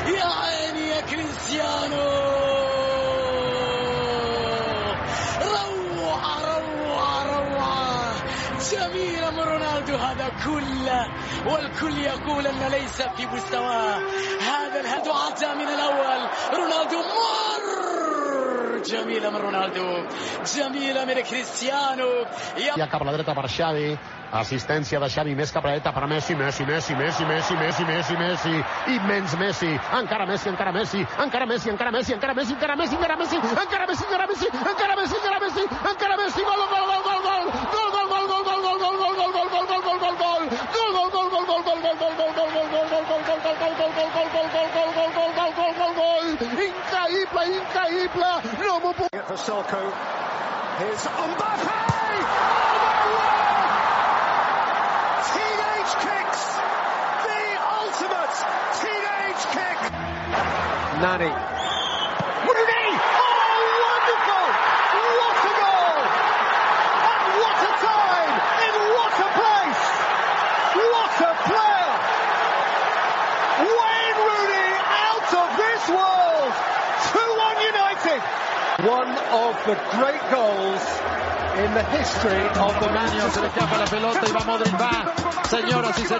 يا عيني يا كريستيانو، روعة روعة روعة جميلة من رونالدو. هذا كله والكل يقول أن ليس في مستواه. هذا الهدف عدى من الأول. رونالدو جميلة من رونالدو، جميلة من كريستيانو. Ja cap a la dreta per Xavi, assistència de Xavi, més cap a la dreta per Messi, Messi, immens Messi, encara Messi, encara Messi, encara Messi, encara Messi, encara Messi, encara Messi, encara Messi, encara Messi, encara Messi, encara Messi, encara Messi, encara Messi, gol, gol, gol, gol, gol, gol, gol, gol, gol, gol, gol, gol, gol, gol, gol, gol, gol, gol, gol, increïble, increïble, no m'ho puc... For Selko, here's Mbappé! Teenage kicks, the ultimate teenage kick. Nani. Rooney! Oh, wonderful! What a goal! And what a time! In what a place! What a player! Wayne Rooney out of this world! 2-1 United! One of the great goals in the history of the Maño se le escapa la pelota y va Modric, va, señoras y señores.